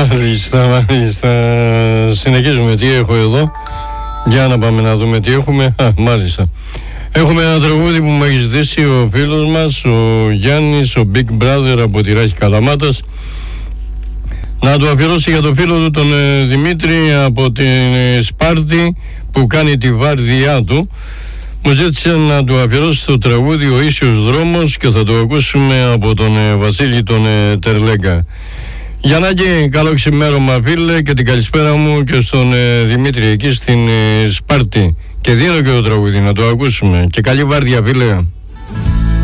Μάλιστα. Συνεχίζουμε. Τι έχω εδώ? Για να πάμε να δούμε τι έχουμε. Μάλιστα. Έχουμε ένα τραγούδι που μου έχει ζητήσει ο φίλος μας, ο Γιάννης, ο Big Brother από τη Ράχη Καλαμάτας, να του αφιερώσει για το φίλο του τον Δημήτρη από την Σπάρτη που κάνει τη βάρδιά του. Μου ζήτησε να του αφιερώσει το τραγούδι «Ο ίσιος δρόμος» και θα το ακούσουμε από τον Βασίλη τον Τερλέγκα. Γιαννάκη, καλό ξημέρωμα φίλε, και την καλησπέρα μου και στον Δημήτρη εκεί στην Σπάρτη. Και δίνω και το τραγούδι να το ακούσουμε. Και καλή βάρδια φίλε.